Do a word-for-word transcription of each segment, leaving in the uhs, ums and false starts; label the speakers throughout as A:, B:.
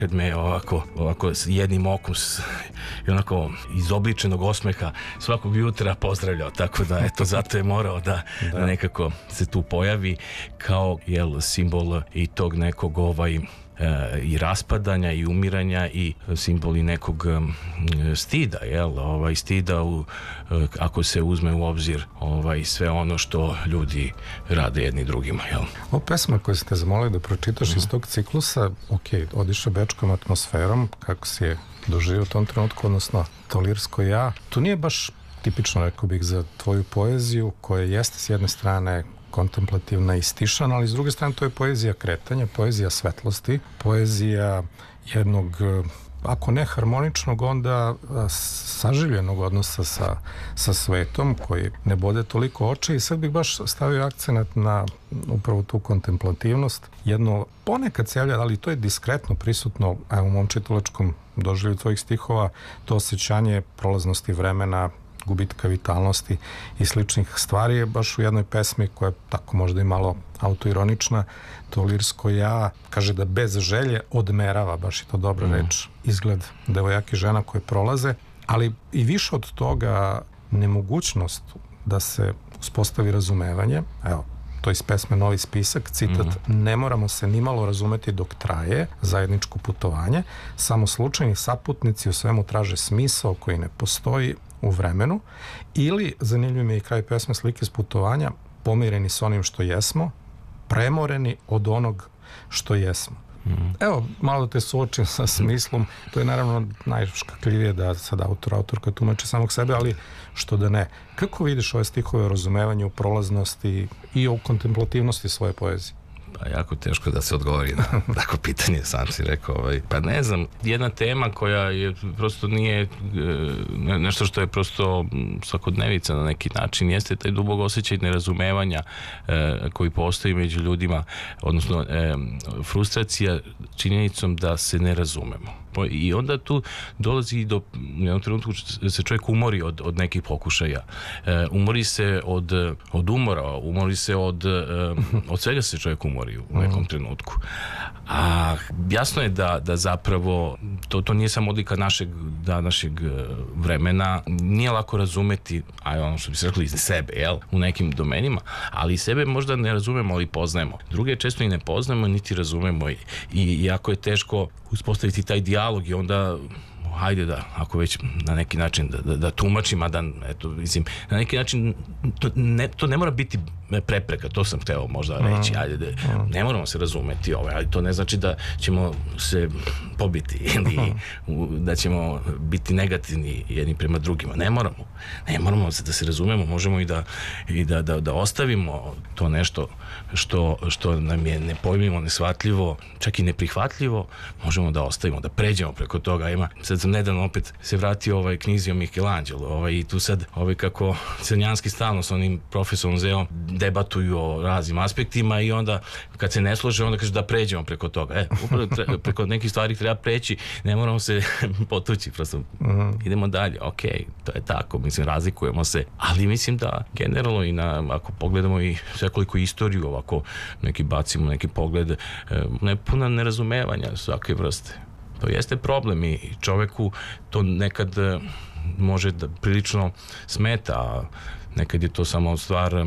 A: kad me ovako, ovako s jednim okom i onako izobličenog osmeha svakog jutra pozdravljao, tako da eto zato je morao da, da. da nekako se tu pojavi kao jel, simbol i tog nekog ovaj i raspadanja i umiranja i simboli nekog stida, jel, ovaj stida u, ako se uzme u obzir ovaj sve ono što ljudi rade jedni drugima, jel.
B: Ovo pesma koju ste zamolili da pročitaš mm. iz tog ciklusa, ok, odiše bečkom atmosferom, kako si je doživio u tom trenutku, odnosno to lirsko ja, to nije baš tipično, rekao bih, za tvoju poeziju, koja jeste s jedne strane kontemplativna i stišana, ali s druge strane to je poezija kretanja, poezija svetlosti, poezija jednog, ako ne harmoničnog, onda saživljenog odnosa sa, sa svetom koji ne bode toliko oči. I sad bih baš stavio akcenat na upravo tu kontemplativnost. Jedno ponekad se javlja, ali to je diskretno prisutno, a u mom čitalačkom doživlju tvojih stihova, to osjećanje prolaznosti vremena, gubitka vitalnosti i sličnih stvari je baš u jednoj pesmi koja je tako možda i malo autoironična. To lirsko ja kaže da bez želje odmerava, baš je to dobra mm. reč, izgled devojaka i žena koje prolaze, ali i više od toga nemogućnost da se uspostavi razumevanje. Evo, to iz pesme Novi spisak, citat, mm. ne moramo se nimalo razumeti dok traje zajedničko putovanje, samo slučajni saputnici u svemu traže smisao koji ne postoji u vremenu, ili, zanimljiv mi je i kraj pesme Slike s putovanja, pomireni s onim što jesmo, premoreni od onog što jesmo. Mm. Evo, malo te suočim sa smislom, to je naravno najškakljivije da sad autor, autorka tumači samog sebe, ali što da ne. Kako vidiš ove stihove o razumevanju, prolaznosti i o kontemplativnosti svoje poezije?
A: Pa jako teško da se odgovori na tako pitanje, sam si rekao. Ovaj. Pa ne znam, jedna tema koja je prosto nije ne, nešto što je prosto svakodnevica na neki način, jeste taj dubog osjećaj nerazumevanja e, koji postoji među ljudima, odnosno e, frustracija činjenicom da se ne razumemo. I onda tu dolazi i do u jednom trenutku se čovjek umori od, od nekih pokušaja. E, umori se od, od umora, umori se od, e, od svega se čovjek umori u nekom trenutku. A jasno je da, da zapravo to, to nije samo odlika našeg današnjeg vremena. Nije lako razumeti, a ono što bi se rekli, iz sebe, jel, u nekim domenima, ali sebe možda ne razumemo, ali poznajemo. Druge često i ne poznajemo, niti razumemo i, i jako je teško uspostaviti taj dijalog i onda hajde da, ako već na neki način da, da, da tumačim, a da, eto, mislim, na neki način to ne, to ne mora biti prepreka, to sam hteo možda reći, ajde, da, ne moramo se razumeti ovaj, ali to ne znači da ćemo se pobiti ili da ćemo biti negativni jedni prema drugima, ne moramo, ne moramo da se razumemo, možemo i da, i da, da, da ostavimo to nešto što, što nam je nepojmljivo, neshvatljivo, čak i neprihvatljivo, možemo da ostavimo, da pređemo preko toga. Ima, sad sam nedavno opet se vratio ovaj knjizi o Michelangelo, ovaj, i tu sad ovaj, kako Crnjanski stalno s onim profesorom Zeom debatuju o raznim aspektima i onda kad se ne slože, onda kaže da pređemo preko toga. E, upravo tre, preko nekih stvari treba preći, ne moramo se potući, prosto uh-huh. idemo dalje, ok, to je tako, mislim, razlikujemo se, ali mislim da generalno i na, ako pogledamo i svekoliko istoriju, ovako neki bacimo neki pogled, ne, puna nerazumevanja svake vrste. To jeste problem i čoveku to nekad može da prilično smeta, a nekad je to samo stvar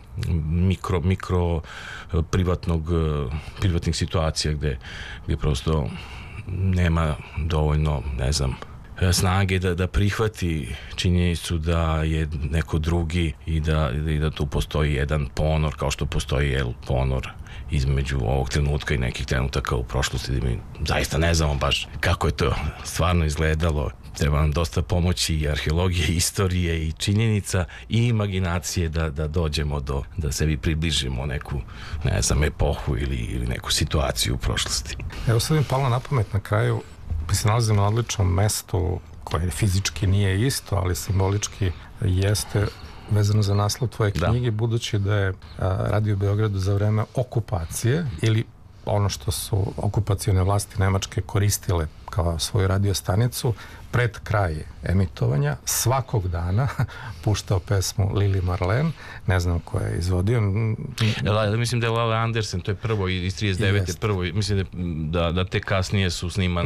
A: mikro, mikro privatnog, privatnih situacija gde, gde prosto nema dovoljno, ne znam, snage da, da prihvati činjenicu da je neko drugi i da, i da tu postoji jedan ponor, kao što postoji jel, ponor između ovog trenutka i nekih trenutaka u prošlosti, da mi zaista ne znamo baš kako je to stvarno izgledalo. Treba nam dosta pomoći i arheologije, istorije i činjenica i imaginacije da, da dođemo do, da sebi približimo neku, ne znam, epohu ili, ili neku situaciju u prošlosti.
B: Evo sad mi palo na pamet na kraju, mi se nalazimo na odličnom mestu koje fizički nije isto, ali simbolički jeste, vezano za naslov tvoje knjige, da. Budući da je a, radio u Beogradu za vreme okupacije ili ono što su okupacione vlasti Nemačke koristile kao svoju radiostanicu, pred kraj emitovanja svakog dana puštao pesmu Lili Marlene, ne znam ko je izvodio.
A: L- mislim da je Lale Andersen, to je prvo iz trideset devete
B: Jest.
A: prvo, mislim da, da, da te kasnije su snimane